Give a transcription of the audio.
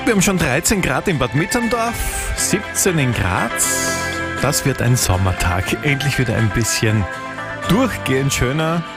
Wir haben schon 13 Grad in Bad Mitterndorf, 17 in Graz. Das wird ein Sommertag. Endlich wieder ein bisschen durchgehend schöner.